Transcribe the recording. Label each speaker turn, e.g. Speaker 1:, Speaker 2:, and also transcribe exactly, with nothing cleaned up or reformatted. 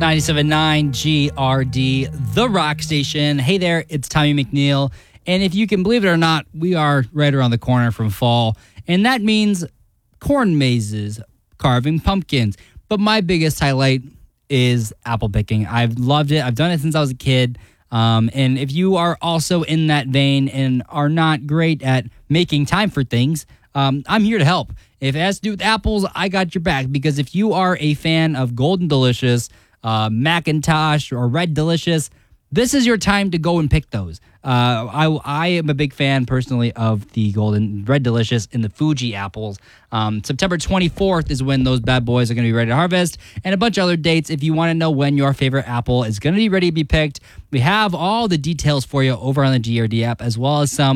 Speaker 1: ninety-seven point nine G R D, the rock station. Hey there, it's Tommy McNeil. And if you can believe it or not, we are right around the corner from fall. And that means corn mazes, carving pumpkins. But my biggest highlight is apple picking. I've loved it. I've done it since I was a kid. Um, and if you are also in that vein and are not great at making time for things, um, I'm here to help. If it has to do with apples, I got your back. Because if you are a fan of Golden Delicious, uh, Macintosh, or Red Delicious, this is your time to go and pick those. Uh, I, I am a big fan personally of the Golden Red Delicious and the Fuji apples. Um, September twenty-fourth is when those bad boys are going to be ready to harvest, and a bunch of other dates. If you want to know when your favorite apple is going to be ready to be picked, we have all the details for you over on the G R D app, as well as some